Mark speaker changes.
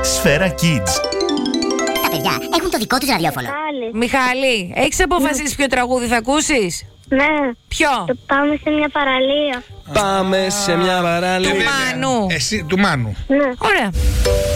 Speaker 1: Σφαίρα Kids.
Speaker 2: Τα παιδιά έχουν το δικό τους ραδιόφωνο.
Speaker 3: Μιχάλη, έχεις αποφασίσει ποιο τραγούδι θα ακούσεις?
Speaker 4: Ναι.
Speaker 3: Ποιο?
Speaker 4: Το πάμε σε μια παραλία.
Speaker 5: Πάμε σε μια παραλία.
Speaker 3: Του Μάνου.
Speaker 6: Εσύ, του Μάνου.
Speaker 4: Ναι.
Speaker 3: Ωραία.